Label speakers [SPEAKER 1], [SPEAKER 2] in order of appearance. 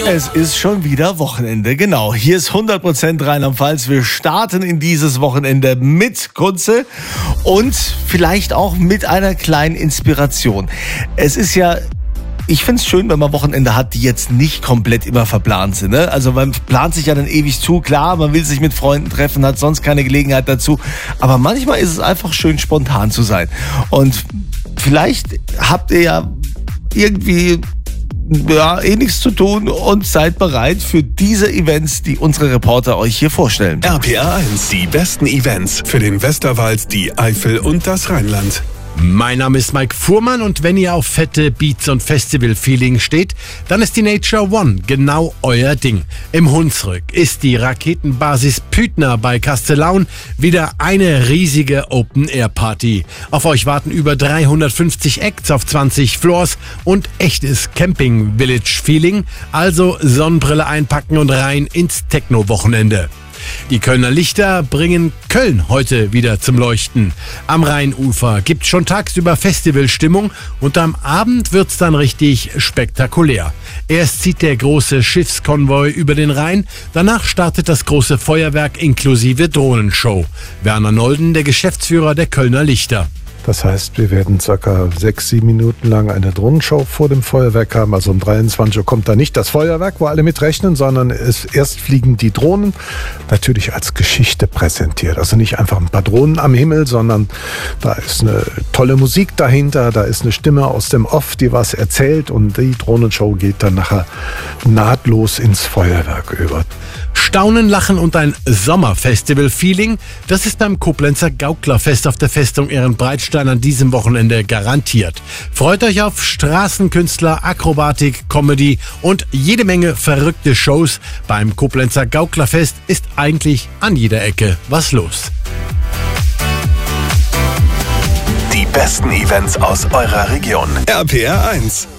[SPEAKER 1] Es ist schon wieder Wochenende, genau. Hier ist 100% Rheinland-Pfalz. Wir starten in dieses Wochenende mit Kunze und vielleicht auch mit einer kleinen Inspiration. Es ist ja... Ich finde es schön, wenn man Wochenende hat, die jetzt nicht komplett immer verplant sind. Ne? Also man plant sich ja dann ewig zu. Klar, man will sich mit Freunden treffen, hat sonst keine Gelegenheit dazu. Aber manchmal ist es einfach schön, spontan zu sein. Und vielleicht habt ihr ja irgendwie nichts zu tun und seid bereit für diese Events, die unsere Reporter euch hier vorstellen.
[SPEAKER 2] RPR 1, die besten Events für den Westerwald, die Eifel und das Rheinland.
[SPEAKER 3] Mein Name ist Mike Fuhrmann und wenn ihr auf fette Beats und Festival-Feeling steht, dann ist die Nature One genau euer Ding. Im Hunsrück ist die Raketenbasis Pütner bei Kastellaun wieder eine riesige Open-Air-Party. Auf euch warten über 350 Acts auf 20 Floors und echtes Camping-Village-Feeling, also Sonnenbrille einpacken und rein ins Techno-Wochenende. Die Kölner Lichter bringen Köln heute wieder zum Leuchten. Am Rheinufer gibt's schon tagsüber Festivalstimmung und am Abend wird's dann richtig spektakulär. Erst zieht der große Schiffskonvoi über den Rhein, danach startet das große Feuerwerk inklusive Drohnenshow. Werner Nolden, der Geschäftsführer der Kölner Lichter.
[SPEAKER 4] Das heißt, wir werden ca. 6-7 Minuten lang eine Drohnenshow vor dem Feuerwerk haben. Also um 23 Uhr kommt da nicht das Feuerwerk, wo alle mitrechnen, sondern erst fliegen die Drohnen, natürlich als Geschichte präsentiert. Also nicht einfach ein paar Drohnen am Himmel, sondern da ist eine tolle Musik dahinter, da ist eine Stimme aus dem Off, die was erzählt und die Drohnenshow geht dann nachher nahtlos ins Feuerwerk über.
[SPEAKER 3] Staunen, Lachen und ein Sommerfestival-Feeling, das ist beim Koblenzer Gauklerfest auf der Festung Ehrenbreitstein an diesem Wochenende garantiert. Freut euch auf Straßenkünstler, Akrobatik, Comedy und jede Menge verrückte Shows. Beim Koblenzer Gauklerfest ist eigentlich an jeder Ecke was los.
[SPEAKER 2] Die besten Events aus eurer Region. RPR 1.